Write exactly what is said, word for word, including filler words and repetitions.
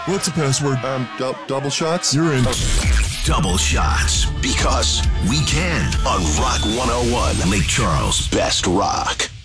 What's the password? Um, du- double shots? You're in. Double shots, because we can on Rock one oh one, Lake Charles' best rock.